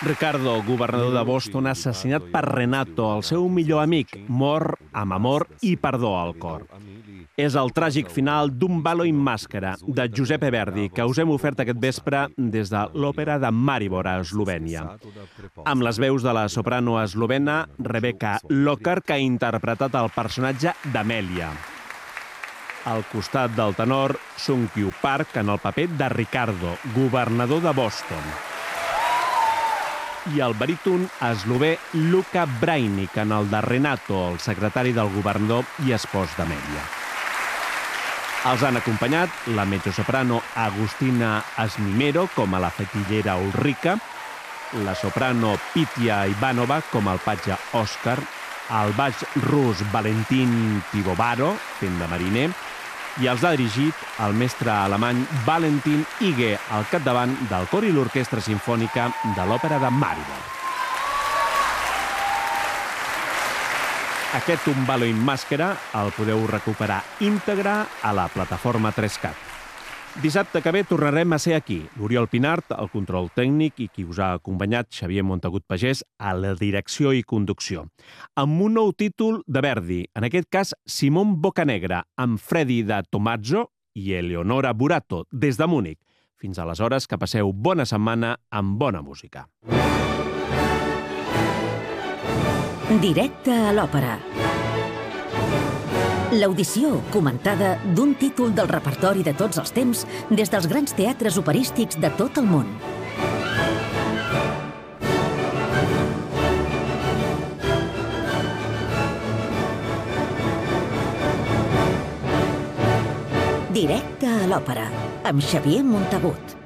Ricardo, governador de Boston, assassinat per Renato, el seu millor amic, mor amb amor i perdó al cor. És el tràgic final d'un Ballo in Màscara, de Giuseppe Verdi, que us hem ofert aquest vespre des de l'òpera de Maribor, a Eslovènia. Amb les veus de la soprano eslovena Rebecca Locker, que ha interpretat el personatge d'Amèlia. Al costat del tenor, Sung-Kyu Park, en el paper de Ricardo, governador de Boston. I el baríton eslové Luka Brainic, en el de Renato, el secretari del governador i espòs d'Amèlia. Els han acompanyat la mezzosoprano Agustina Asmimero com a la fetillera Ulrica, la soprano Pitya Ivanova com el patge Òscar, el baix rus Valentin Pivovaro, fent de mariner, i els ha dirigit el mestre alemany Valentin Ige, al capdavant del cor i l'orquestra simfònica de l'òpera de Maribor. Aquest Un Ballo in Màscara el podeu recuperar íntegre a la plataforma 3CAT. Dissabte que ve tornarem a ser aquí. L'Oriol Pinart, el control tècnic, i qui us ha acompanyat, Xavier Montagut Pagès, a la direcció i conducció. Amb un nou títol de Verdi, en aquest cas Simón Boccanegra, amb Freddy de Tommaso i Eleonora Burato, des de Múnich. Fins aleshores, que passeu bona setmana amb bona música. Directe a l'òpera. L'audició comentada d'un títol del repertori de tots els temps des dels grans teatres operístics de tot el món. Directe a l'òpera, amb Xavier Montagut.